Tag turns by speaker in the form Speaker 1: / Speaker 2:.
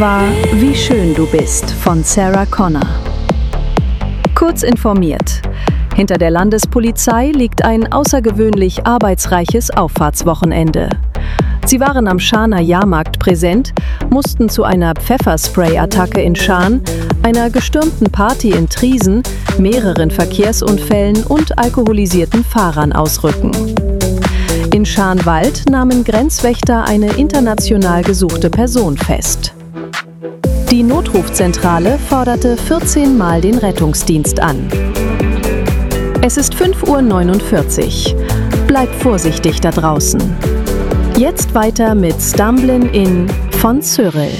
Speaker 1: war Wie schön du bist von Sarah Connor. Kurz informiert. Hinter der Landespolizei liegt ein außergewöhnlich arbeitsreiches Auffahrtswochenende. Sie waren am Scharner Jahrmarkt präsent, mussten zu einer Pfefferspray-Attacke in Scharn, einer gestürmten Party in Triesen, mehreren Verkehrsunfällen und alkoholisierten Fahrern ausrücken. In Scharnwald nahmen Grenzwächter eine international gesuchte Person fest. Die Notrufzentrale forderte 14 Mal den Rettungsdienst an. Es ist 5:49 Uhr. Bleibt vorsichtig da draußen. Jetzt weiter mit Stumblin' In von Cyril.